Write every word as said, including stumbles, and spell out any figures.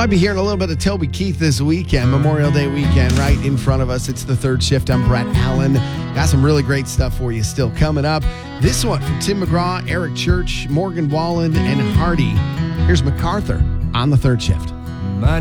Might be hearing a little bit of Toby Keith this weekend, Memorial Day weekend, right in front of us. It's the third shift. I'm Brett Allen. Got some really great stuff for you still coming up. This one from Tim McGraw, Eric Church, Morgan Wallen, and Hardy. Here's MacArthur on the third shift.